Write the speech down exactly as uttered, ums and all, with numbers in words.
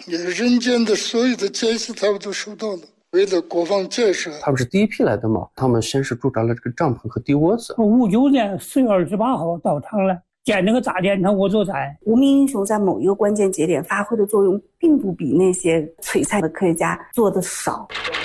也人间的所有的建设他们都收到了。为了国防建设， 他们是第一批来的嘛，他们先是驻扎了这个帐篷和地窝子。 五九年四月二十八号到场了，建那个炸电厂我做在。 无名英雄在某一个关键节点发挥的作用，并不比那些璀璨的科学家做的少。